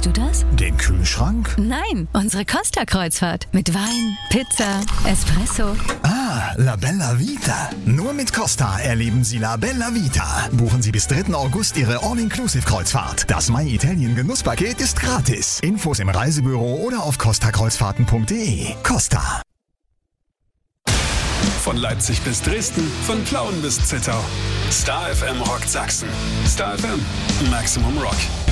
Meinst du das? Den Kühlschrank? Nein, unsere Costa-Kreuzfahrt. Mit Wein, Pizza, Espresso. Ah, La Bella Vita. Nur mit Costa erleben Sie La Bella Vita. Buchen Sie bis 3. August Ihre All-Inclusive-Kreuzfahrt. Das My Italien Genusspaket ist gratis. Infos im Reisebüro oder auf costakreuzfahrten.de. Costa. Von Leipzig bis Dresden, von Plauen bis Zittau. Star FM rockt Sachsen. Star FM, Maximum Rock.